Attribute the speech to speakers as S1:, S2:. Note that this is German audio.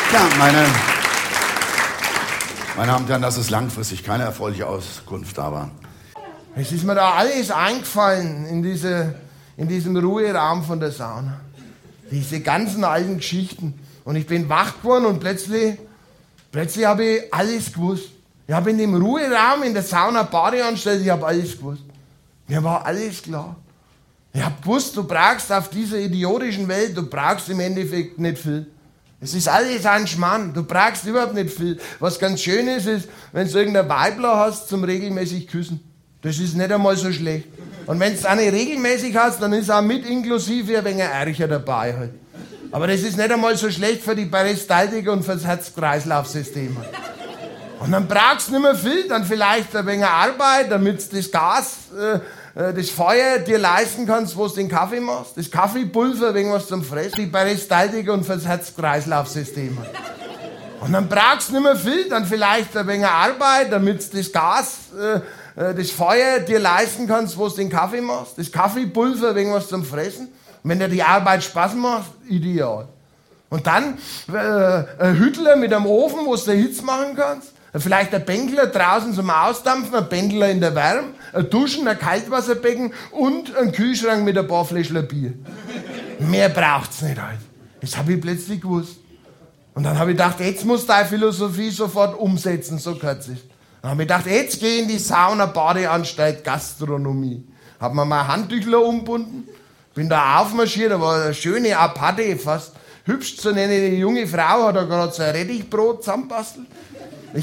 S1: Ja, meine Damen und Herren, das ist langfristig keine erfreuliche Auskunft, aber...
S2: Es ist mir da alles eingefallen in diesem Ruheraum von der Sauna. Diese ganzen alten Geschichten. Und ich bin wach geworden und plötzlich habe ich alles gewusst. Ich habe in dem Ruheraum, in der Sauna Badeanstalt, ich habe alles gewusst. Mir war alles klar. Ich habe gewusst, du brauchst auf dieser idiotischen Welt, du brauchst im Endeffekt nicht viel. Es ist alles ein Schmarrn, du brauchst überhaupt nicht viel. Was ganz schön ist, wenn du irgendein Weibler hast zum regelmäßig küssen. Das ist nicht einmal so schlecht. Und wenn du es auch nicht regelmäßig hast, dann ist auch mit inklusive ein wenig Ärger dabei halt. Aber das ist nicht einmal so schlecht für die Peristaltik und für das Herz-Kreislauf-System. Und dann brauchst du nicht mehr viel, dann vielleicht ein wenig Arbeit, damit du das Gas, das Feuer dir leisten kannst, wo du den Kaffee machst. Das Kaffeepulver, wegen was zum Fressen, die Peristaltik und für das Herz-Kreislauf-System. Und dann brauchst du nicht mehr viel, dann vielleicht ein wenig Arbeit, damit du das Gas, das Feuer dir leisten kannst, wo du den Kaffee machst. Das Kaffeepulver, wegen was zum Fressen. Und wenn dir die Arbeit Spaß macht, ideal. Und dann ein Hüttler mit einem Ofen, wo du Hitze machen kannst. Vielleicht ein Bänkler draußen zum Ausdampfen, ein Bänkler in der Wärme, ein Duschen, ein Kaltwasserbecken und ein Kühlschrank mit ein paar Fläschchen Bier. Mehr braucht's nicht halt. Das habe ich plötzlich gewusst. Und dann habe ich gedacht, jetzt musst du deine Philosophie sofort umsetzen, so kurz ist. Dann habe ich gedacht, jetzt geh in die Sauna, Badeanstalt, Gastronomie. Hab mir mein Handtüchler umbunden, bin da aufmarschiert, da war eine schöne Aparte, fast hübsch zu nennen. Die junge Frau hat da gerade so ein Rettichbrot zusammenbastelt.